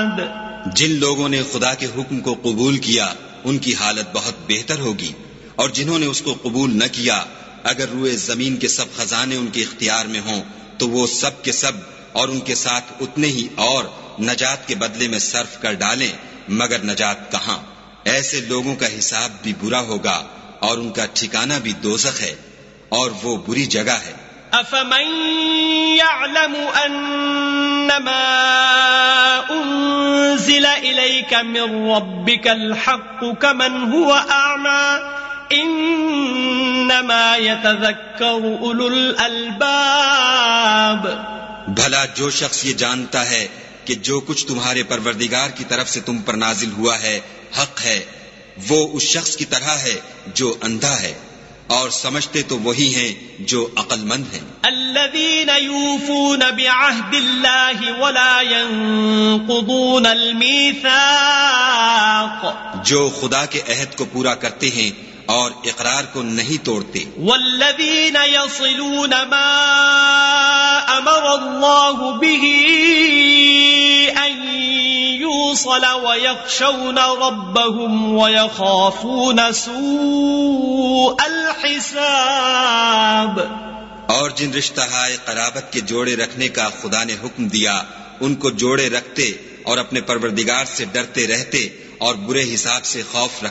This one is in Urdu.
عاد. جن لوگوں نے خدا کے حکم کو قبول کیا ان کی حالت بہت بہتر ہوگی، اور جنہوں نے اس کو قبول نہ کیا اگر روئے زمین کے سب خزانے ان کے اختیار میں ہوں تو وہ سب کے سب اور ان کے ساتھ اتنے ہی اور نجات کے بدلے میں صرف کر ڈالیں، مگر نجات کہاں؟ ایسے لوگوں کا حساب بھی برا ہوگا اور ان کا ٹھکانہ بھی دوزخ ہے، اور وہ بری جگہ ہے. أفمن يعلم أنما أنزل إليك من ربك الحق كمن هو أعمى إنما يتذكر أولو الألباب. بھلا جو شخص یہ جانتا ہے کہ جو کچھ تمہارے پروردگار کی طرف سے تم پر نازل ہوا ہے حق ہے، وہ اس شخص کی طرح ہے جو اندھا ہے، اور سمجھتے تو وہی ہیں جو عقل مند ہیں. الذين يوفون بعهد الله ولا ينقضون الميثاق. جو خدا کے عہد کو پورا کرتے ہیں اور اقرار کو نہیں توڑتے. والذين يصلون ما امر الله به ان يوصل ويخشون ربهم ويخافون سوء الحساب. اور جن رشتہ ہائے قرابت کے جوڑے رکھنے کا خدا نے حکم دیا ان کو جوڑے رکھتے اور اپنے پروردگار سے ڈرتے رہتے اور برے حساب سے خوف رکھتے.